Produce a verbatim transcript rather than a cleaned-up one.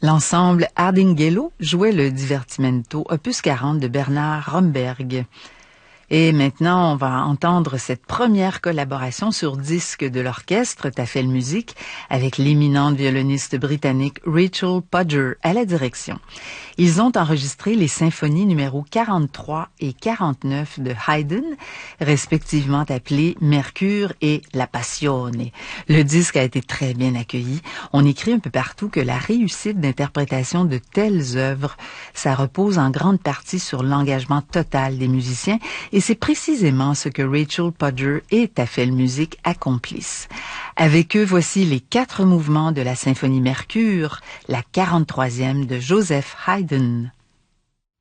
L'ensemble Ardinghello jouait le Divertimento, opus quarante de Bernard Romberg. Et maintenant, on va entendre cette première collaboration sur disque de l'orchestre Tafel Music avec l'éminente violoniste britannique Rachel Podger à la direction. Ils ont enregistré les symphonies numéro quarante-trois et quarante-neuf de Haydn, respectivement appelées Mercure et La Passione. Le disque a été très bien accueilli. On écrit un peu partout que la réussite d'interprétation de telles œuvres, ça repose en grande partie sur l'engagement total des musiciens et c'est précisément ce que Rachel Podger et Tafel Music accomplissent. Avec eux, voici les quatre mouvements de la symphonie Mercure, la quarante-troisième de Joseph Haydn.